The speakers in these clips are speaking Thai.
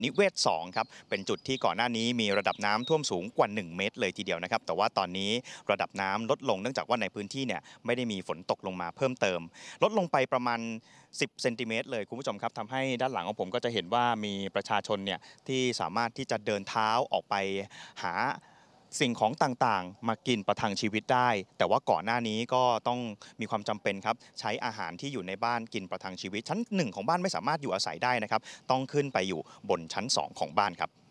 นิเวศ2ครับเป็นจุดที่ก่อนหน้านี้มีระดับน้ำท่วมสูงกว่า1เมตรเลยทีเดียวนะครับแต่ว่าตอนนี้ระดับน้ำลดลงเนื่องจากว่าในพื้นที่เนี่ยไม่ได้มีฝนตกลงมาเพิ่มเติมลดลงไปประมาณ10 เซนติเมตรเลยคุณผู้ชมครับทำให้ด้านหลังของผมก็จะเห็นว่ามีประชาชนเนี่ยที่สามารถที่จะเดินเท้าออกไปหาสิ่งของต่างๆมากินประทังชีวิตได้แต่ว่าก่อนหน้านี้ก็ต้องมีความจำเป็นครับใช้อาหารที่อยู่ในบ้านกินประทังชีวิตชั้น1ของบ้านไม่สามารถอยู่อาศัยได้นะครับต้องขึ้นไปอยู่บนชั้น2ของบ้านครับ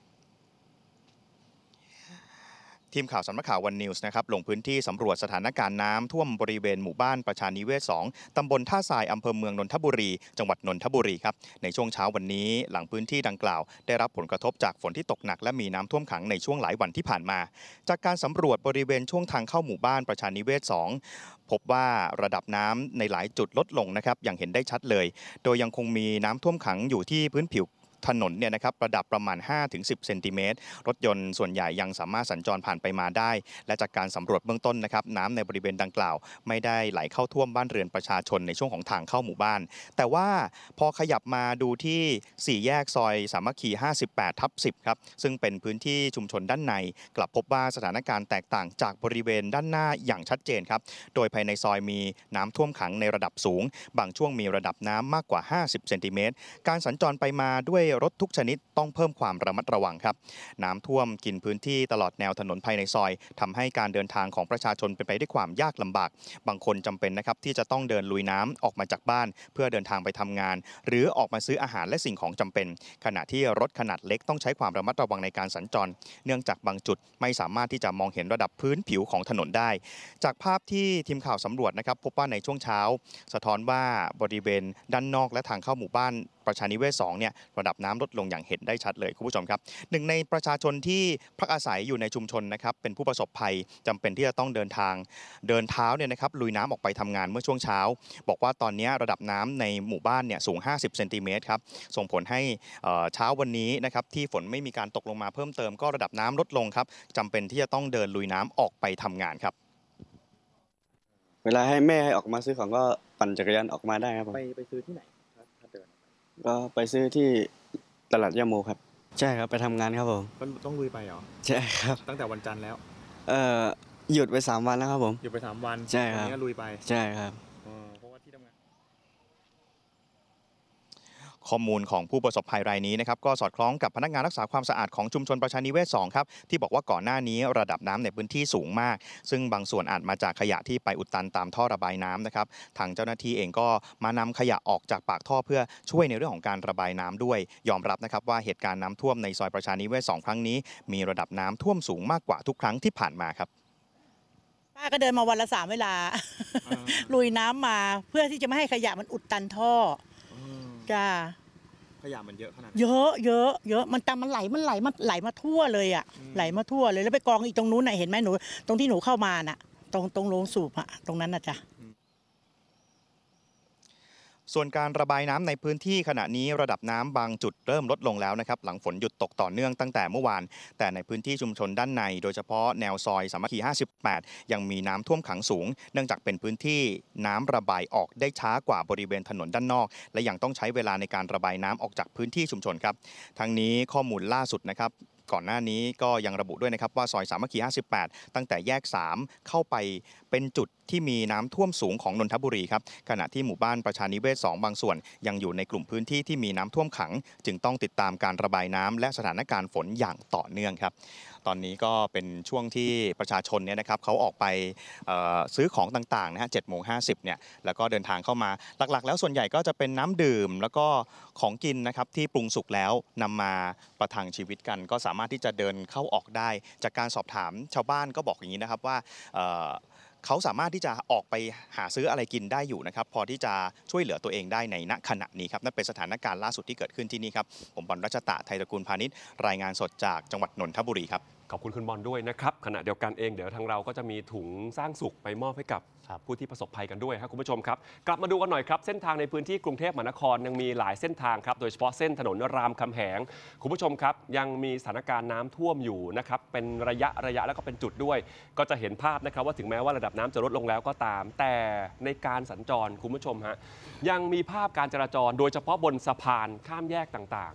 ทีมข่าวสำนักข่าววันนิวส์นะครับลงพื้นที่สำรวจสถานการณ์น้ำท่วมบริเวณหมู่บ้านประชานิเวศ2ตำบลท่าทรายอำเภอเมืองนนทบุรีจังหวัดนนทบุรีครับในช่วงเช้าวันนี้หลังพื้นที่ดังกล่าวได้รับผลกระทบจากฝนที่ตกหนักและมีน้ำท่วมขังในช่วงหลายวันที่ผ่านมาจากการสำรวจบริเวณช่วงทางเข้าหมู่บ้านประชานิเวศ2พบว่าระดับน้ำในหลายจุดลดลงนะครับอย่างเห็นได้ชัดเลยโดยยังคงมีน้ำท่วมขังอยู่ที่พื้นผิวถนนเนี่ยนะครับระดับประมาณ 5-10 เซนติเมตรรถยนต์ส่วนใหญ่ยังสามารถสัญจรผ่านไปมาได้และจากการสำรวจเบื้องต้นนะครับน้ำในบริเวณดังกล่าวไม่ได้ไหลเข้าท่วมบ้านเรือนประชาชนในช่วงของทางเข้าหมู่บ้านแต่ว่าพอขยับมาดูที่4แยกซอยสามัคคี58/10ครับซึ่งเป็นพื้นที่ชุมชนด้านในกลับพบว่าสถานการณ์แตกต่างจากบริเวณด้านหน้าอย่างชัดเจนครับโดยภายในซอยมีน้ำท่วมขังในระดับสูงบางช่วงมีระดับน้ำมากกว่า50เซนติเมตรการสัญจรไปมาด้วยรถทุกชนิดต้องเพิ่มความระมัดระวังครับน้ำท่วมกินพื้นที่ตลอดแนวถนนภายในซอยทำให้การเดินทางของประชาชนเป็นไปด้วยความยากลำบากบางคนจำเป็นนะครับที่จะต้องเดินลุยน้ำออกมาจากบ้านเพื่อเดินทางไปทำงานหรือออกมาซื้ออาหารและสิ่งของจำเป็นขณะที่รถขนาดเล็กต้องใช้ความระมัดระวังในการสัญจรเนื่องจากบางจุดไม่สามารถที่จะมองเห็นระดับพื้นผิวของถนนได้จากภาพที่ทีมข่าวสำรวจนะครับพบว่าในช่วงเช้าสะท้อนว่าบริเวณด้านนอกและทางเข้าหมู่บ้านประชานิเวศ2เนี่ยระดับน้ำลดลงอย่างเห็นได้ชัดเลยคุณผู้ชมครับหนึ่งในประชาชนที่พักอาศัยอยู่ในชุมชนนะครับเป็นผู้ประสบภัยจำเป็นที่จะต้องเดินเท้าเนี่ยนะครับลุยน้ำออกไปทำงานเมื่อช่วงเช้าบอกว่าตอนนี้ระดับน้ำในหมู่บ้านเนี่ยสูง50เซนติเมตรครับส่งผลให้เช้าวันนี้นะครับที่ฝนไม่มีการตกลงมาเพิ่มเติมก็ระดับน้ำลดลงครับจำเป็นที่จะต้องเดินลุยน้ำออกไปทำงานครับเวลาให้แม่ให้ออกมาซื้อของก็ปั่นจักรยานออกมาได้ครับผมไปซื้อที่ไหนถ้าเดินก็ไปซื้อที่ตลาดย่าโมครับใช่ครับไปทำงานครับผมก็ต้องลุยไปเหรอใช่ครับตั้งแต่วันจันทร์แล้วเอ่อหยุดไป3 วันแล้วครับผมหยุดไป3 วันใช่ครับวันนี้ก็ลุยไปใช่ครับเพราะว่าที่ทำงานข้อมูลของผู้ประสบภัยรายนี้นะครับก็สอดคล้องกับพนักงานรักษาความสะอาดของชุมชนประชานิเวศ2ครับที่บอกว่าก่อนหน้านี้ระดับน้ำในพื้นที่สูงมากซึ่งบางส่วนอาจมาจากขยะที่ไปอุดตันตามท่อระบายน้ำนะครับทางเจ้าหน้าที่เองก็มานำขยะออกจากปากท่อเพื่อช่วยในเรื่องของการระบายน้ำด้วยยอมรับนะครับว่าเหตุการณ์น้ำท่วมในซอยประชานิเวศ2ครั้งนี้มีระดับน้ำท่วมสูงมากกว่าทุกครั้งที่ผ่านมาครับป้าก็เดินมาวันละ3 เวลาลุยน้ำมาเพื่อที่จะไม่ให้ขยะมันอุดตันท่อจ้าขยะมันเยอะขนาดเยอะเยอะเยอะมันไหลมาทั่วเลยอ่ะไหลมาทั่วเลยแล้วไปกองอีกตรงนู้นน่ะเห็นไหมหนูตรงที่หนูเข้ามาน่ะตรงโรงสูบอ่ะตรงนั้นน่ะจ้ะส่วนการระบายน้ำในพื้นที่ขณะนี้ระดับน้ำบางจุดเริ่มลดลงแล้วนะครับหลังฝนหยุดตกต่อเนื่องตั้งแต่เมื่อวานแต่ในพื้นที่ชุมชนด้านในโดยเฉพาะแนวซอยสามัคคี58ยังมีน้ำท่วมขังสูงเนื่องจากเป็นพื้นที่น้ำระบายออกได้ช้ากว่าบริเวณถนนด้านนอกและยังต้องใช้เวลาในการระบายน้ำออกจากพื้นที่ชุมชนครับทั้งนี้ข้อมูลล่าสุดนะครับก่อนหน้านี้ก็ยังระบุด้วยนะครับว่าซอยสามัคคี58ตั้งแต่แยก3เข้าไปเป็นจุดที่มีน้ำท่วมสูงของนนทบุรีครับขณะที่หมู่บ้านประชานิเวศ2บางส่วนยังอยู่ในกลุ่มพื้นที่ที่มีน้ำท่วมขังจึงต้องติดตามการระบายน้ำและสถานการณ์ฝนอย่างต่อเนื่องครับตอนนี้ก็เป็นช่วงที่ประชาชนเนี่ยนะครับเขาออกไปซื้อของต่างๆนะฮะ7:50เนี่ยแล้วก็เดินทางเข้ามาหลักๆแล้วส่วนใหญ่ก็จะเป็นน้ำดื่มแล้วก็ของกินนะครับที่ปรุงสุกแล้วนำมาประทังชีวิตกันก็สามารถที่จะเดินเข้าออกได้จากการสอบถามชาวบ้านก็บอกอย่างนี้นะครับว่าเขาสามารถที่จะออกไปหาซื้ออะไรกินได้อยู่นะครับพอที่จะช่วยเหลือตัวเองได้ในณขณะนี้ครับนั่นเป็นสถานการณ์ล่าสุดที่เกิดขึ้นที่นี่ครับผมบอลรัชตะไทยตระกูลพาณิชย์รายงานสดจากจังหวัดนนทบุรีครับขอบคุณคุณบอลด้วยนะครับขณะเดียวกันเองเดี๋ยวทางเราก็จะมีถุงสร้างสุขไปมอบให้กับผู้ที่ประสบภัยกันด้วยครับคุณผู้ชมครับกลับมาดูกันหน่อยครับเส้นทางในพื้นที่กรุงเทพมหานครยังมีหลายเส้นทางครับโดยเฉพาะเส้นถนนรามคำแหงคุณผู้ชมครับยังมีสถานการณ์น้ำท่วมอยู่นะครับเป็นระยะแล้วก็เป็นจุดด้วยก็จะเห็นภาพนะครับว่าถึงแม้ว่าระดับน้ำจะลดลงแล้วก็ตามแต่ในการสัญจรคุณผู้ชมฮะยังมีภาพการจราจรโดยเฉพาะบนสะพานข้ามแยกต่างๆ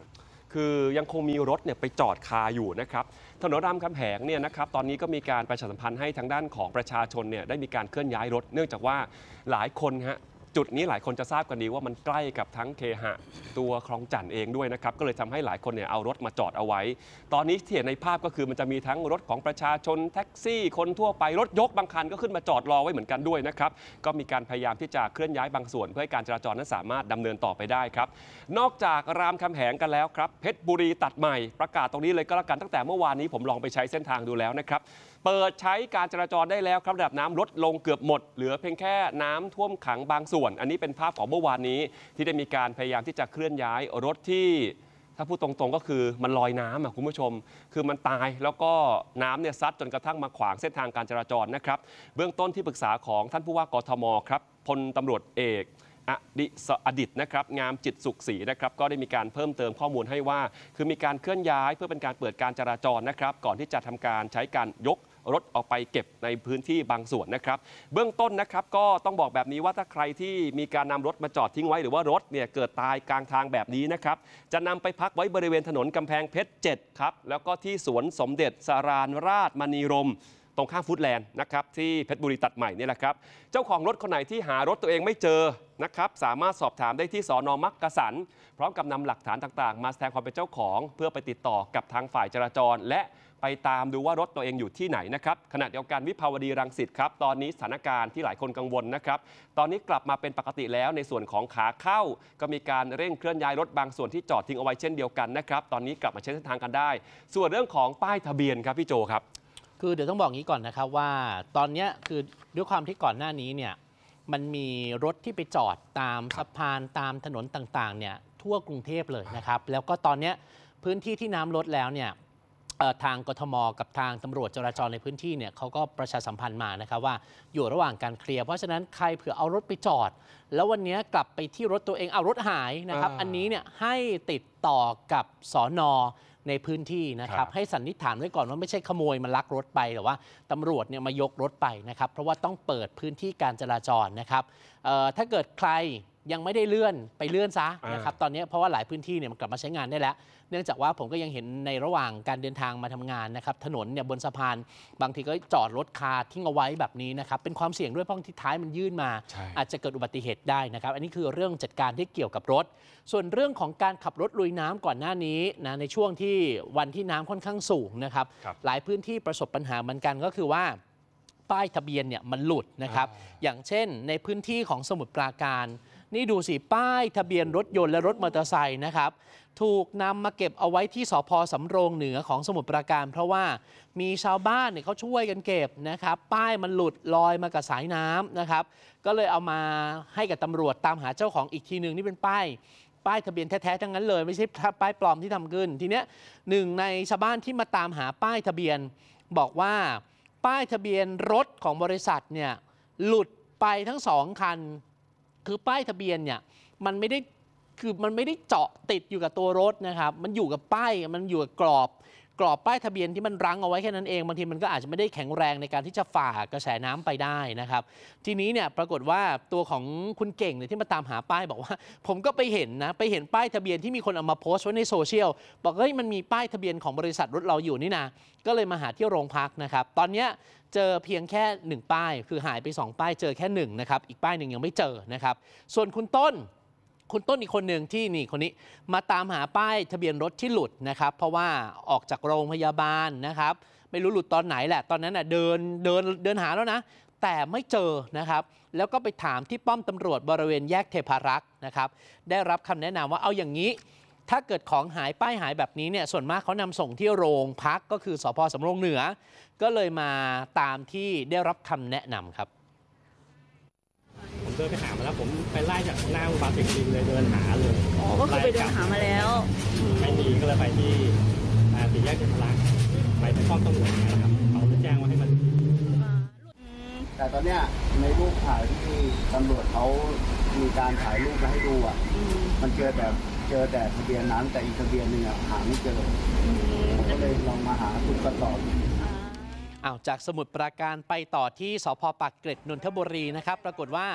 คือยังคงมีรถเนี่ยไปจอดคาอยู่นะครับถนนรามคำแหงเนี่ยนะครับตอนนี้ก็มีการประชาสัมพันธ์ให้ทางด้านของประชาชนเนี่ยได้มีการเคลื่อนย้ายรถเนื่องจากว่าหลายคนฮะจุดนี้หลายคนจะทราบกันดีว่ามันใกล้กับทั้งเคหะตัวคลองจั่นเองด้วยนะครับก็เลยทำให้หลายคนเนี่ยเอารถมาจอดเอาไว้ ตอนนี้ที่เห็นในภาพก็คือมันจะมีทั้งรถของประชาชนแท็กซี่คนทั่วไปรถยกบางคันก็ขึ้นมาจอดรอไว้เหมือนกันด้วยนะครับก็มีการพยายามที่จะเคลื่อนย้ายบางส่วนเพื่อให้การจราจรนั้นสามารถดำเนินต่อไปได้ครับนอกจากรามคำแหงกันแล้วครับเพชรบุรีตัดใหม่ประกาศตรงนี้เลยก็แล้วกันตั้งแต่เมื่อวานนี้ผมลองไปใช้เส้นทางดูแล้วนะครับเปิดใช้การจราจรได้แล้วครับระดับน้ำลดลงเกือบหมดเหลือเพียงแค่น้ำท่วมขังบางส่วนอันนี้เป็นภาพของเมื่อวานนี้ที่ได้มีการพยายามที่จะเคลื่อนย้ายรถที่ถ้าพูดตรงๆก็คือมันลอยน้ำคุณผู้ชมคือมันตายแล้วก็น้ำเนี่ยซัดจนกระทั่งมาขวางเส้นทางการจราจรนะครับเบื้องต้นที่ปรึกษาของท่านผู้ว่ากทมครับพลตำรวจเอกอดิตนะครับงามจิตสุขศรีนะครับก็ได้มีการเพิ่มเติมข้อมูลให้ว่าคือมีการเคลื่อนย้ายเพื่อเป็นการเปิดการจราจรนะครับก่อนที่จะทำการใช้การยกรถออกไปเก็บในพื้นที่บางส่วนนะครับเบื้องต้นนะครับก็ต้องบอกแบบนี้ว่าถ้าใครที่มีการนำรถมาจอดทิ้งไว้หรือว่ารถเนี่ยเกิดตายกลางทางแบบนี้นะครับจะนำไปพักไว้บริเวณถนนกำแพงเพชร7ครับแล้วก็ที่สวนสมเด็จสารานราชมณีรมย์ตรงข้ามฟู้ดแลนด์นะครับที่เพชรบุรีตัดใหม่นี่แหละครับเจ้าของรถคนไหนที่หารถตัวเองไม่เจอนะครับสามารถสอบถามได้ที่สน.มักกะสันพร้อมกับนำหลักฐานต่างๆมาแสดงความเป็นเจ้าของเพื่อไปติดต่อกับทางฝ่ายจราจรและไปตามดูว่ารถตัวเองอยู่ที่ไหนนะครับขณะเดียวกันวิภาวดีรังสิตครับตอนนี้สถานการณ์ที่หลายคนกังวลนะครับตอนนี้กลับมาเป็นปกติแล้วในส่วนของขาเข้าก็มีการเร่งเคลื่อนย้ายรถบางส่วนที่จอดทิ้งเอาไว้เช่นเดียวกันนะครับตอนนี้กลับมาใช้เส้นทางกันได้ส่วนเรื่องของป้ายทะเบียนครับพี่โจครับคือเดี๋ยวต้องบอกงี้ก่อนนะครับว่าตอนนี้คือด้วยความที่ก่อนหน้านี้เนี่ยมันมีรถที่ไปจอดตามสะพานตามถนนต่างๆเนี่ยทั่วกรุงเทพเลยนะครับแล้วก็ตอนนี้พื้นที่ที่น้ำลดแล้วเนี่ยทางกทมกับทางตำรวจจราจรในพื้นที่เนี่ยเขาก็ประชาสัมพันธ์มานะครับว่าอยู่ระหว่างการเคลียร์เพราะฉะนั้นใครเผื่อเอารถไปจอดแล้ววันนี้กลับไปที่รถตัวเองเอารถหายนะครับอันนี้เนี่ยให้ติดต่อกับสน.ในพื้นที่นะครับให้สันนิษฐานไว้ก่อนว่าไม่ใช่ขโมยมาลักรถไปแต่ว่าตำรวจเนี่ยมายกรถไปนะครับเพราะว่าต้องเปิดพื้นที่การจราจรนะครับถ้าเกิดใครยังไม่ได้เลื่อนไปเลื่อนซะนะครับตอนนี้เพราะว่าหลายพื้นที่เนี่ยมันกลับมาใช้งานได้แล้วเนื่องจากว่าผมก็ยังเห็นในระหว่างการเดินทางมาทำงานนะครับถนนเนี่ยบนสะพานบางทีก็จอดรถคาทิ้งเอาไว้แบบนี้นะครับเป็นความเสี่ยงด้วยเพราะที่ท้ายมันยื่นมาอาจจะเกิดอุบัติเหตุได้นะครับอันนี้คือเรื่องจัดการที่เกี่ยวกับรถส่วนเรื่องของการขับรถลุยน้ำก่อนหน้านี้นะในช่วงที่วันที่น้ำค่อนข้างสูงนะครับหลายพื้นที่ประสบปัญหาเหมือนกันก็คือว่าป้ายทะเบียนเนี่ยมันหลุดนะครับอย่างเช่นในพื้นที่ของสมุทรปราการนี่ดูสิป้ายทะเบียนรถยนต์และรถมอเตอร์ไซค์นะครับถูกนำมาเก็บเอาไว้ที่สภ.สำโรงเหนือของสมุทรปราการเพราะว่ามีชาวบ้านเนี่ยเขาช่วยกันเก็บนะครับป้ายมันหลุดลอยมากับสายน้ำนะครับก็เลยเอามาให้กับตำรวจตามหาเจ้าของอีกทีหนึ่งนี่เป็นป้ายทะเบียนแท้ๆทั้งนั้นเลยไม่ใช่ป้ายปลอมที่ทำขึ้นทีเนี้ยหนึ่งในชาวบ้านที่มาตามหาป้ายทะเบียนบอกว่าป้ายทะเบียนรถของบริษัทเนี่ยหลุดไปทั้ง2 คันคือป้ายทะเบียนเนี่ยมันไม่ได้เจาะติดอยู่กับตัวรถนะครับมันอยู่กับป้ายมันอยู่กับกรอบป้ายทะเบียนที่มันรั้งเอาไว้แค่นั้นเองบางทีมันก็อาจจะไม่ได้แข็งแรงในการที่จะฝ่ากระแสน้ำไปได้นะครับทีนี้เนี่ยปรากฏว่าตัวของคุณเก่งเนี่ยที่มาตามหาป้ายบอกว่าผมก็ไปเห็นป้ายทะเบียนที่มีคนเอามาโพสต์ไว้ในโซเชียลบอกเฮ้ยมันมีป้ายทะเบียนของบริษัทรถเราอยู่นี่นะก็เลยมาหาที่โรงพักนะครับตอนนี้เจอเพียงแค่1ป้ายคือหายไป2ป้ายเจอแค่1นะครับอีกป้ายหนึ่งยังไม่เจอนะครับส่วนคุณต้นอีกคนหนึ่งที่นี่คนนี้มาตามหาป้ายทะเบียนรถที่หลุดนะครับเพราะว่าออกจากโรงพยาบาลนะครับไม่รู้หลุดตอนไหนแหละตอนนั้นเดินหาแล้วนะแต่ไม่เจอนะครับแล้วก็ไปถามที่ป้อมตำรวจบริเวณแยกเทพารักษ์นะครับได้รับคำแนะนำว่าเอาอย่างนี้ถ้าเกิดของหายป้ายหายแบบนี้เนี่ยส่วนมากเขานำส่งที่โรงพักก็คือสภ.สำโรงเหนือก็เลยมาตามที่ได้รับคำแนะนำครับผมเดินไปหามาแล้วผมไปไล่จากหน้าโรงพยาบาลสิงห์บุรีเลยเดินหาเลยก็คือไปเดินหามาแล้วไม่มีก็เลยไปที่สี่แยกเทพารักษ์ไปที่ป้อมตำรวจนะครับเขาจะแจ้งว่าให้มันแต่ตอนเนี้ยในรูปถ่ายที่ตำรวจเขามีการถ่ายรูปมาให้ดูมันเจอแต่ทะเบียนนั้นแต่อีกทะเบียนหนึ่งหาไม่เจอผมก็เลยลองมาหาทุกกระสอบจากสมุทรปราการไปต่อที่สภ.ปากเกร็ดนนทบุรีนะครับปรากฏว่า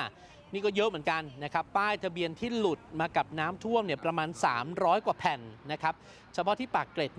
นี่ก็เยอะเหมือนกันนะครับป้ายทะเบียนที่หลุดมากับน้ำท่วมเนี่ยประมาณ300 กว่าแผ่นนะครับเฉพาะที่ปากเกร็ด